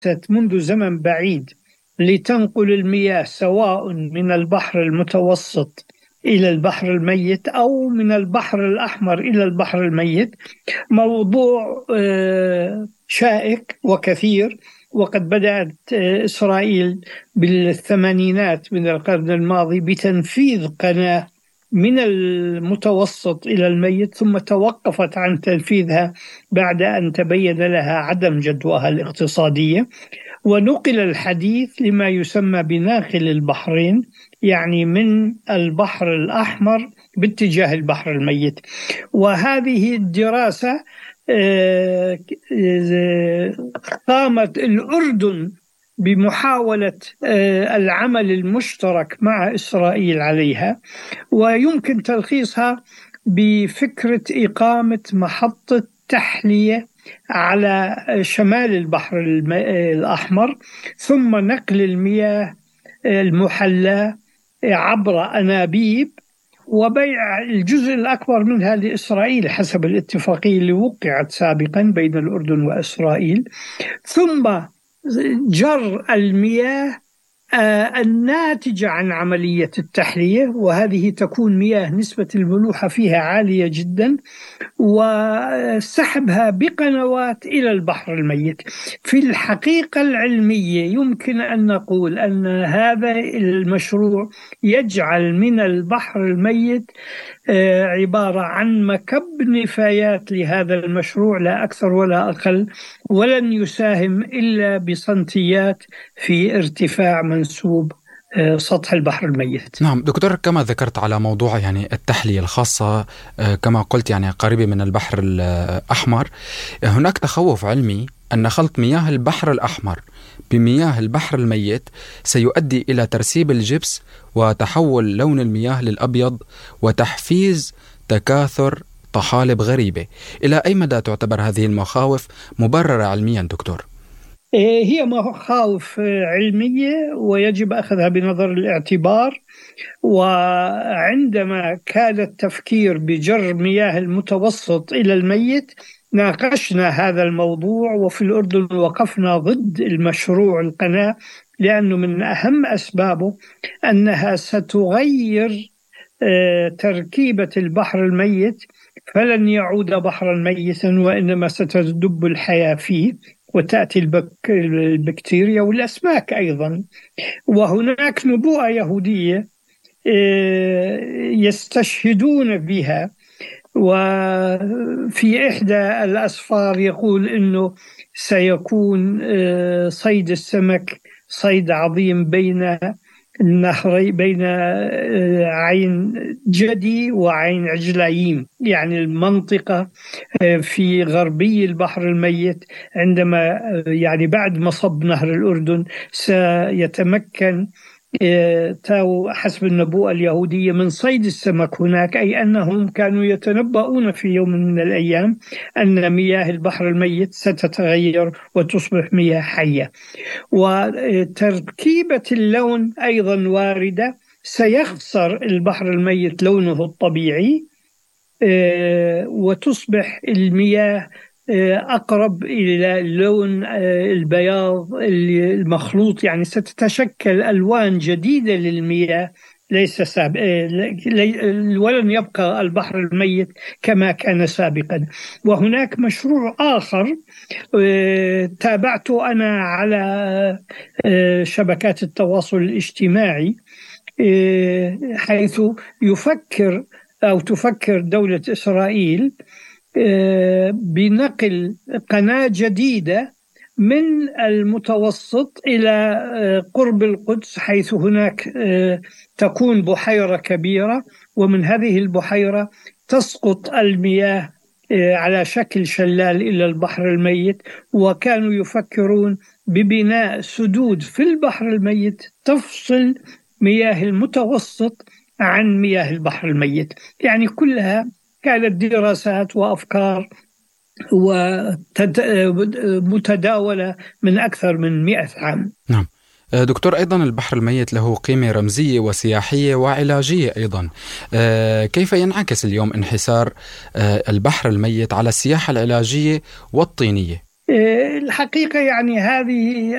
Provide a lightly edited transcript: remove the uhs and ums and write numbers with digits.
منذ زمن بعيد لتنقل المياه سواء من البحر المتوسط إلى البحر الميت أو من البحر الأحمر إلى البحر الميت موضوع شائك وكثير. وقد بدأت إسرائيل بالثمانينات من القرن الماضي بتنفيذ قناة من المتوسط إلى الميت، ثم توقفت عن تنفيذها بعد أن تبين لها عدم جدواها الاقتصادية، ونقل الحديث لما يسمى بناقل البحرين، يعني من البحر الأحمر باتجاه البحر الميت. وهذه الدراسة قامت الأردن بمحاولة العمل المشترك مع إسرائيل عليها، ويمكن تلخيصها بفكرة إقامة محطة تحلية على شمال البحر الأحمر، ثم نقل المياه المحلاة عبر أنابيب وبيع الجزء الأكبر منها لإسرائيل حسب الاتفاقية اللي وقعت سابقا بين الأردن وإسرائيل، ثم جر المياه الناتجة عن عملية التحلية، وهذه تكون مياه نسبة الملوحة فيها عالية جدا، وسحبها بقنوات إلى البحر الميت. في الحقيقة العلمية يمكن أن نقول أن هذا المشروع يجعل من البحر الميت عبارة عن مكب نفايات لهذا المشروع لا أكثر ولا أقل، ولن يساهم إلا بسنتيات في ارتفاع منسوب سطح البحر الميت. نعم دكتور، كما ذكرت على موضوع يعني التحلية الخاصة كما قلت يعني قريبة من البحر الأحمر، هناك تخوف علمي أن خلط مياه البحر الأحمر بمياه البحر الميت سيؤدي إلى ترسيب الجبس وتحول لون المياه للأبيض وتحفيز تكاثر طحالب غريبة. إلى أي مدى تعتبر هذه المخاوف مبررة علميا دكتور؟ هي مخاوف علمية ويجب أخذها بنظر الاعتبار. وعندما كان التفكير بجر مياه المتوسط إلى الميت ناقشنا هذا الموضوع، وفي الأردن وقفنا ضد المشروع القناة، لأنه من أهم أسبابه أنها ستغير تركيبة البحر الميت، فلن يعود بحرا ميتا وإنما ستدب الحياة فيه وتأتي البكتيريا والأسماك أيضا. وهناك نبوءة يهودية يستشهدون بها، وفي إحدى الأسفار يقول إنه سيكون صيد السمك صيد عظيم بين النهرين، بين عين جدي وعين عجلايم، يعني المنطقة في غربي البحر الميت، عندما يعني بعد مصب نهر الأردن سيتمكن حسب النبوءة اليهودية من صيد السمك هناك، أي أنهم كانوا يتنبؤون في يوم من الأيام أن مياه البحر الميت ستتغير وتصبح مياه حية. وتركيبة اللون أيضا واردة، سيخسر البحر الميت لونه الطبيعي وتصبح المياه أقرب إلى لون البياض المخلوط، يعني ستتشكل ألوان جديدة للمياه ليس ولن يبقى البحر الميت كما كان سابقا. وهناك مشروع آخر تابعته أنا على شبكات التواصل الاجتماعي، حيث تفكر دولة إسرائيل بنقل قناة جديدة من المتوسط إلى قرب القدس، حيث هناك تكون بحيرة كبيرة، ومن هذه البحيرة تسقط المياه على شكل شلال إلى البحر الميت. وكانوا يفكرون ببناء سدود في البحر الميت تفصل مياه المتوسط عن مياه البحر الميت. يعني كلها كانت دراسات وأفكار متداولة من أكثر من 100 عام. نعم دكتور، أيضا البحر الميت له قيمة رمزية وسياحية وعلاجية أيضا. كيف ينعكس اليوم انحسار البحر الميت على السياحة العلاجية والطينية؟ الحقيقة يعني هذه